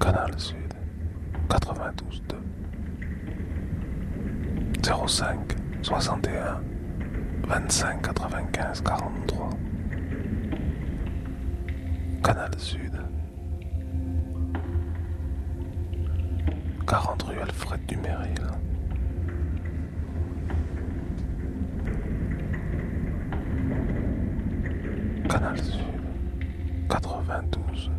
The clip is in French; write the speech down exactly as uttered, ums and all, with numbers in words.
Canal Sud, quatre-vingt-douze deux, zéro cinq, soixante et un, vingt-cinq, quatre-vingt-quinze, quarante-trois. Canal Sud, quarante rue Alfred Duméril. Canal Sud, quatre-vingt-douze